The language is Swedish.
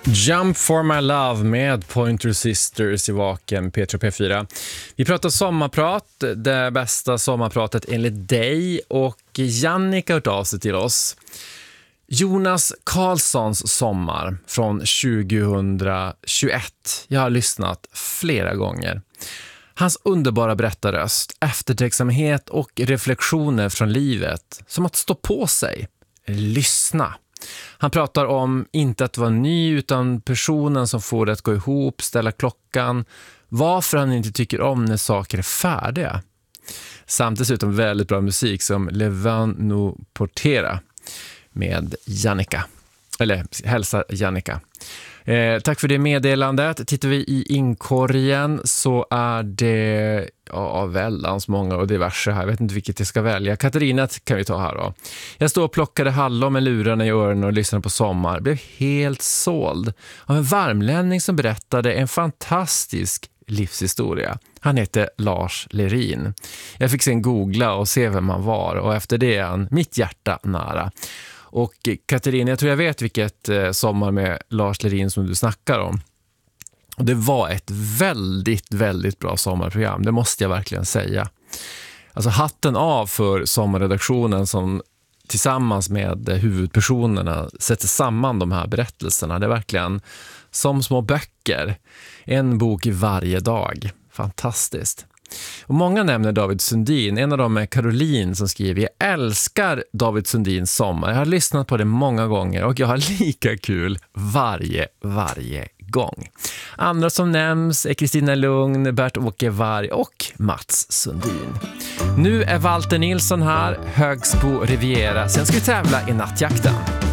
Jump for my love med Pointer Sisters i Vaken, P3 P4. Vi pratar sommarprat, det bästa sommarpratet enligt dig, och Jannica har hört av sig till oss. Jonas Karlssons sommar från 2021. Jag har lyssnat flera gånger. Hans underbara berättarröst, eftertänksamhet och reflektioner från livet, som att stå på sig, lyssna. Han pratar om inte att vara ny utan personen som får det att gå ihop, ställa klockan, varför han inte tycker om när saker är färdiga. Samt dessutom väldigt bra musik som Le Vent nous portera med Jannica. Eller hälsa Jannica. Tack för det meddelandet. Tittar vi i inkorgen så är det väldans många och diverse här. Jag vet inte vilket jag ska välja. Katarina kan vi ta här då. Jag står och plockade hallon med lurarna i öronen och lyssnade på sommar. Blev helt såld av en varmlänning som berättade en fantastisk livshistoria. Han heter Lars Lerin. Jag fick sen googla och se vem han var, och efter det är han mitt hjärta nära. Och Katarina, jag tror jag vet vilket sommar med Lars Lerin som du snackar om. Och det var ett väldigt, väldigt bra sommarprogram. Det måste jag verkligen säga. Alltså hatten av för sommarredaktionen som tillsammans med huvudpersonerna sätter samman de här berättelserna. Det är verkligen som små böcker. En bok i varje dag. Fantastiskt. Och många nämner David Sundin. En av dem är Caroline som skriver: jag älskar David Sundins sommar. Jag har lyssnat på det många gånger och jag har lika kul varje gång. Andra som nämns är Kristina Lugn, Bert-Åke Varg och Mats Sundin. Nu är Walter Nilsson här, Högsbo Riviera. Sen ska vi tävla i nattjakten.